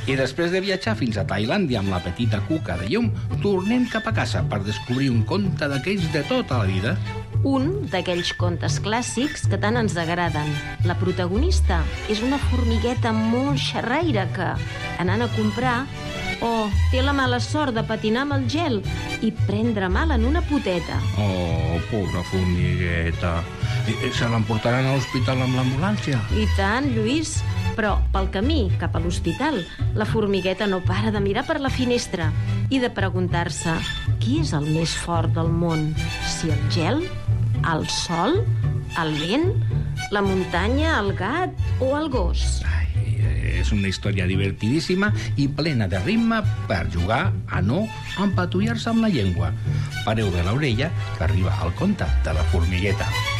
I després de viatjar fins a Tailàndia amb la petita cuca de llum, tornem cap a casa per descobrir un conte d'aquells de tota la vida. Un d'aquells contes clàssics que tant ens agraden. La protagonista és una formigueta molt xerraire que, anant a comprar, té la mala sort de patinar amb el gel i prendre mal en una poteta. Oh, pobra formigueta. Se l'emportaran a l'hospital amb l'ambulància? I tant, Lluís. Però pel camí cap a l'hospital, la formigueta no para de mirar per la finestra i de preguntar-se qui és el més fort del món, si el gel, el sol, el vent, la muntanya, el gat o el gos. És una història divertidíssima i plena de ritme per jugar a no empatollar-se amb la llengua. Pareu bé l'orella, que arriba el conte de la formigueta.